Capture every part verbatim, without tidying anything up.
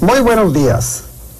Muy buenos días.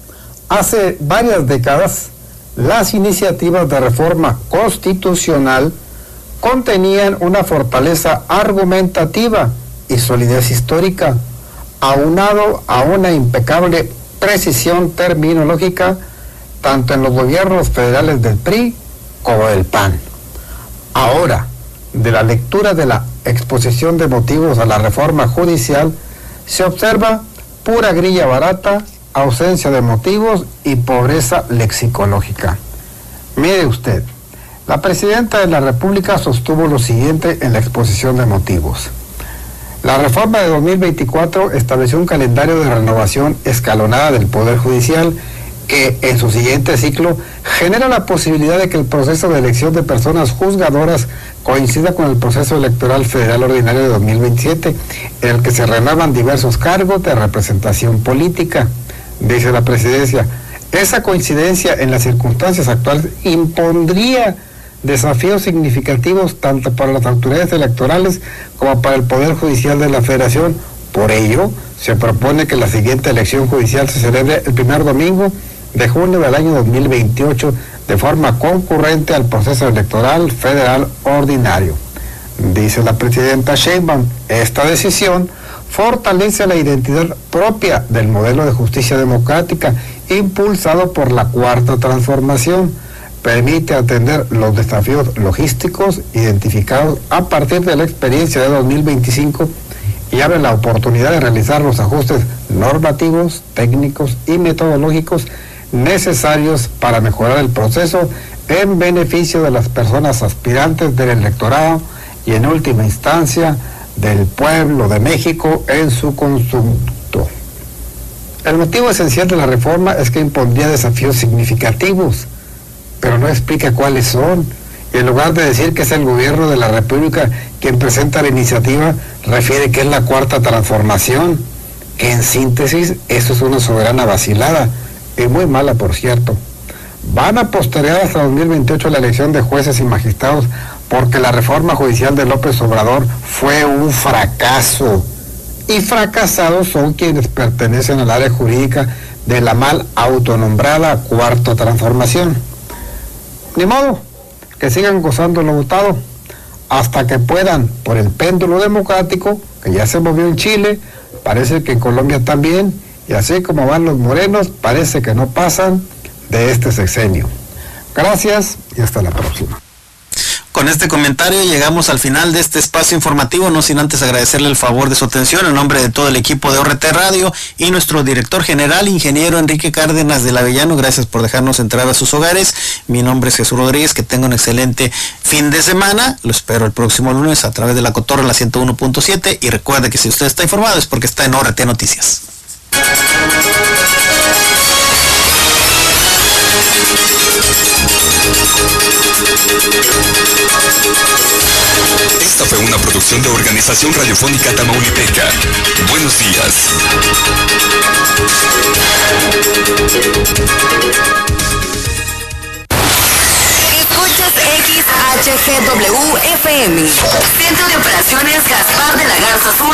Hace varias décadas, las iniciativas de reforma constitucional contenían una fortaleza argumentativa y solidez histórica, aunado a una impecable precisión terminológica, tanto en los gobiernos federales del P R I como del P A N. Ahora, de la lectura de la exposición de motivos a la reforma judicial, se observa pura grilla barata, ausencia de motivos y pobreza lexicológica. Mire usted, la presidenta de la República sostuvo lo siguiente en la exposición de motivos. La reforma de dos mil veinticuatro estableció un calendario de renovación escalonada del Poder Judicial que, en su siguiente ciclo, genera la posibilidad de que el proceso de elección de personas juzgadoras coincida con el proceso electoral federal ordinario de dos mil veintisiete, en el que se renuevan diversos cargos de representación política. Dice la presidencia, esa coincidencia en las circunstancias actuales impondría desafíos significativos tanto para las autoridades electorales como para el Poder Judicial de la Federación. Por ello, se propone que la siguiente elección judicial se celebre el primer domingo de junio del año dos mil veintiocho de forma concurrente al proceso electoral federal ordinario. Dice la presidenta Sheinbaum, esta decisión fortalece la identidad propia del modelo de justicia democrática impulsado por la Cuarta Transformación. Permite atender los desafíos logísticos identificados a partir de la experiencia de dos mil veinticinco y abre la oportunidad de realizar los ajustes normativos, técnicos y metodológicos necesarios para mejorar el proceso en beneficio de las personas aspirantes del electorado y, en última instancia, del pueblo de México en su conjunto. El motivo esencial de la reforma es que impondría desafíos significativos, pero no explica cuáles son, y en lugar de decir que es el gobierno de la República quien presenta la iniciativa, refiere que es la Cuarta Transformación, que en síntesis eso es una soberana vacilada, y muy mala por cierto. Van a postergar hasta dos mil veintiocho la elección de jueces y magistrados porque la reforma judicial de López Obrador fue un fracaso, y fracasados son quienes pertenecen al área jurídica de la mal autonombrada Cuarta Transformación. Ni modo, que sigan gozando lo votado, hasta que puedan, por el péndulo democrático, que ya se movió en Chile, parece que en Colombia también, y así como van los morenos, parece que no pasan de este sexenio. Gracias y hasta la próxima. Con este comentario llegamos al final de este espacio informativo, no sin antes agradecerle el favor de su atención en nombre de todo el equipo de O R T Radio y nuestro director general, ingeniero Enrique Cárdenas del Avellano. Gracias por dejarnos entrar a sus hogares. Mi nombre es Jesús Rodríguez, que tenga un excelente fin de semana. Lo espero el próximo lunes a través de La Cotorra, la ciento uno punto siete, y recuerde que si usted está informado es porque está en O R T Noticias. Esta fue una producción de Organización Radiofónica Tamaulipeca. Buenos días. Escuchas X H G W F M. Centro de Operaciones Gaspar de la Garza Sur.